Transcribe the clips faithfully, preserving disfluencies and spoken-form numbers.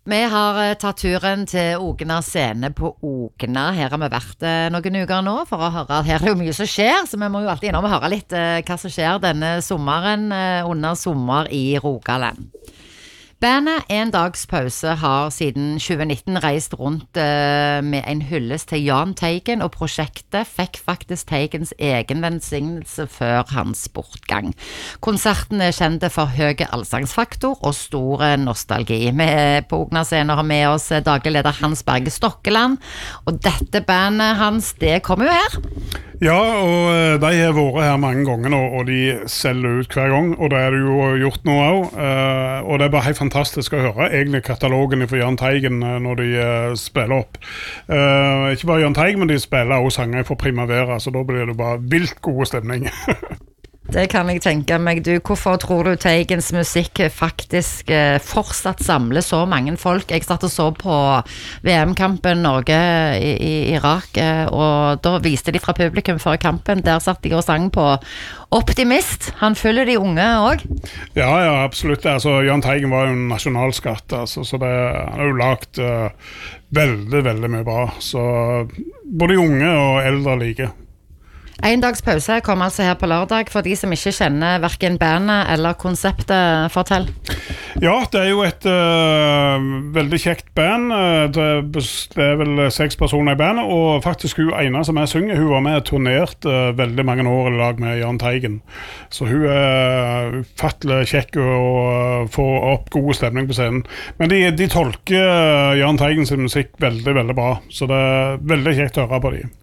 Vi har eh, tatt turen til Ogna scene på Ogna. Her har vi vært eh, noen uker nå for å høre. Her er det jo mye som skjer, så vi må jo alltid innom og høre litt eh, hva som skjer denne sommeren eh, under sommer i Rogaland. Bandet En Dags Pause har siden tjue nitten reist rundt eh, med en hyllest til Jahn Teigen, og prosjektet fikk faktisk Teigens egen velsignelse før hans bortgang. Konserten er kjent for høy allsangsfaktor og stor nostalgi. Vi på Ogna scene har med oss daglig leder Hans Berge Stokkeland, og dette bandet hans, det kommer jo her. Ja, og de har vært her mange ganger nå, og de selger ut hver gang, og det er det jo gjort nå også, og det er bare helt fantastisk å høre egentlig katalogen for Jahn Teigen når de spiller opp. Ikke bare Jahn Teigen, men de spiller også sanger for Primavera, så da blir det bare vilt god stemning. Det kan jeg tenke meg. Du, hvorfor tror du Teigens musikk faktisk eh, fortsatt samler så mange folk? Jeg satt og så på V M-kampen Norge i, i Irak, eh, og da viste de fra publikum før kampen. Der satt de og sang på Optimist. Han følger de unge også. Ja, ja, absolutt. Altså, Jahn Teigen var jo en nasjonalskatt, altså, så det, han har jo lagt uh, veldig, veldig mye bra. Så både unge og eldre like. En Dags Pause kom altså her på lørdag. For de som ikke kjenner hverken bandet eller konseptet, fortell. Ja, det er jo et uh, veldig kjekt band. Det, det er vel seks personer i bandet, og faktisk hun ene som jeg synger, hun var med og turnert uh, veldig mange år i lag med Jahn Teigen. Så hun er ufattelig kjekk og uh, får opp god stemning på scenen. Men de, de tolker Jahn Teigens musikk veldig, veldig bra, så det er veldig kjekt å høre på dem.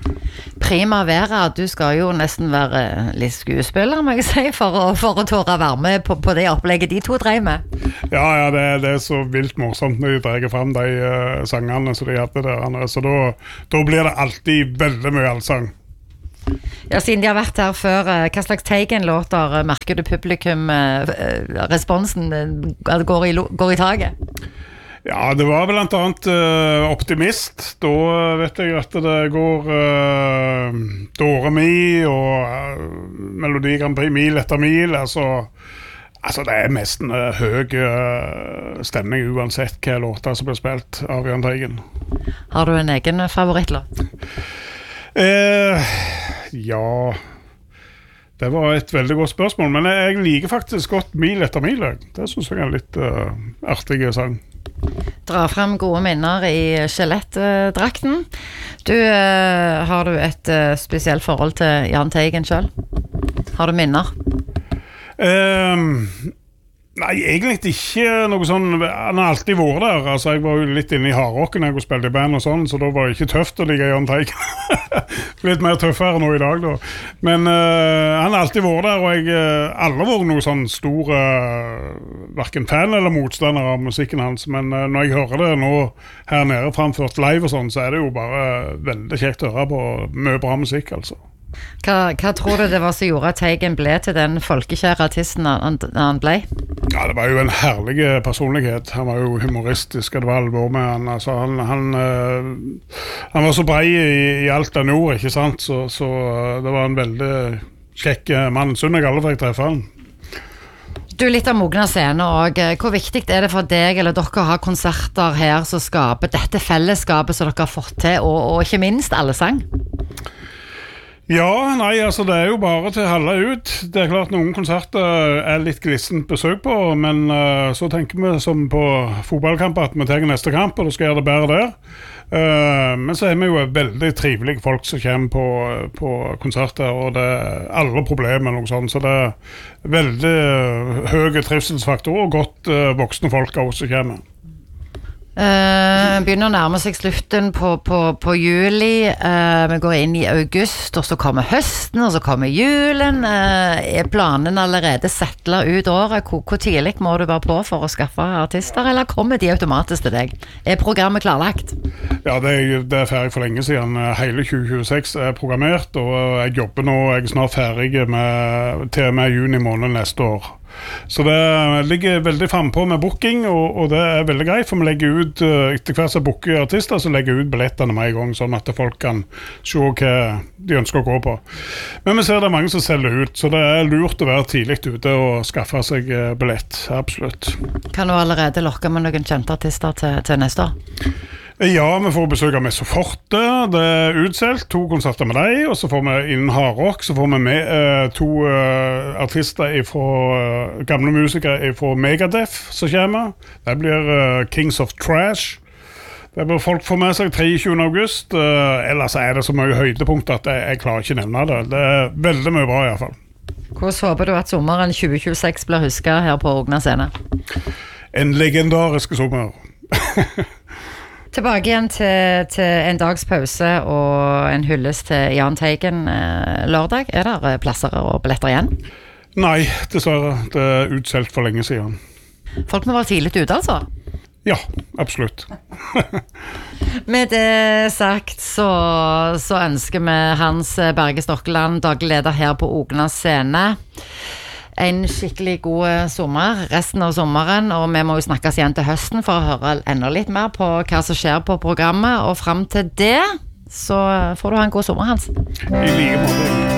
Primavera, du skal jo nesten være litt skuespiller, må jeg si, for å, for å tåre være med på, på det opplegget de to dreier med. Ja, ja det, det er så vilt morsomt når de dreier frem de uh, sangene som de hadde der, så da, da blir det alltid veldig mye allsang. Ja, siden de har vært her før, hva slags Teigen-låter merker du publikum, uh, responsen uh, går, i, går i taget? Ja, det var blant annet uh, Optimist. Da vet jeg at det går uh, Dore Mi og uh, Melodi Grand Prix Mil etter mil. Altså, altså det er mest en uh, høy uh, stemning uansett hva låter som blir spilt av Jahn Teigen. Har du en egen favorittlåt? Uh, ja... Det var et veldig godt spørsmål, men jeg liker faktisk godt Mil etter mil. Det synes jeg er en litt uh, artig sang. Dra frem gode minner i skjelettdrakten. Du, uh, har du et uh, spesielt forhold til Jahn Teigen selv? Har du minner? Um, nei, egentlig ikke noe sånn. Han har alltid vært der. Altså, jeg var jo litt inne i hardrocken når jeg spilte i band og sånn, så da var det ikke tøft å ligge Jahn Teigen. Litt mer tøffere nå i dag da. Men uh, han har alltid vært der, og jeg uh, aldri vært noe sånn stor uh, hverken fan eller motstander av musikken hans, men uh, når jeg hører det nå her nede framført live og sånn, så er det jo bare uh, veldig kjekt å høre på mye bra musikk, altså. Hva, hva tror du det var som gjorde at Teigen ble til den folkekjære artisten han, han ble? Ja, det var jo en herlig personlighet. Han var jo humoristisk, det var alvor med han. Altså, han, han, uh, han var så brei i, i alt han gjorde, ikke sant? Så, så uh, det var en veldig kjekk mann. Synd jeg alle fikk treffe han. Du, litt av Ogna scene, og hvor viktig er det for deg eller dere å ha konserter her som skaper dette fellesskapet som dere har fått til, og, og ikke minst allsang? Ja, nei, altså det er jo bare til å holde ut. Det er klart noen konserter er litt glissent besøk på, men uh, så tenker vi som på fotballkamper at vi tar neste kamp, og da skal gjøre det bedre der. Uh, men så er vi jo veldig trivelige folk som kommer på, på konserter, og det er alle problemer eller noe sånt, så det er veldig uh, høy trivselsfaktor og godt uh, voksne folk også som kommer. Uh, begynner å nærme seg slutten på, på, på juli. uh, Vi går inn i august, og så kommer høsten, og så kommer julen. uh, Er planen allerede settlet ut året? Hvor, hvor tidlig må du være på for å skaffe artister, eller kommer de automatisk til deg? Er programmet klarlagt? Ja, det er, det er ferdig for lenge siden. Hele tjue tjueseks er programmert, og jeg jobber nå, jeg er snart ferdig med, til og med juni måned neste år. Så det ligger veldig frempå med booking, og, og det er veldig greit, for vi legger ut, etter hver som booker artister, så legger vi ut billettene med en gang, sånn at folk kan se hva de ønsker å gå på. Men vi ser det er mange som selger ut, så det er lurt å være tidlig ute og skaffe seg billett, absolutt. Kan du allerede lokke med noen kjente artister til, til neste år? Ja, vi får besøk av Messo Forte, det er utselt, to konserter med deg, og så får vi innen hardrock, så får vi med eh, to eh, artister fra eh, gamle musikere fra Megadeth som kommer. Det blir eh, Kings of Trash. Det blir folk får med seg tjuetre august, eh, ellers er det så mye høydepunkt at jeg, jeg klarer ikke nevne det. Det er veldig mye bra i hvert fall. Hvordan håper du at sommeren tjue tjueseks blir husket her på Ogna scene? En legendarisk sommer. Tilbake igjen til, til en dags pause og en hyllest til Jahn Teigen eh, lørdag. Er det plasser og billetter igjen? Nei, dessverre. Det er utselt for lenge siden. Folk må være tidlig ute, altså? Ja, absolutt. Med det sagt så, så ønsker vi Hans Berge Stokkeland, daglig leder her på Ogna scene, en skikkelig god sommer resten av sommeren, og vi må jo snakkes igjen til høsten for å høre enda litt mer på hva som skjer på programmet, og frem til det så får du ha en god sommer, Hans. I like måte.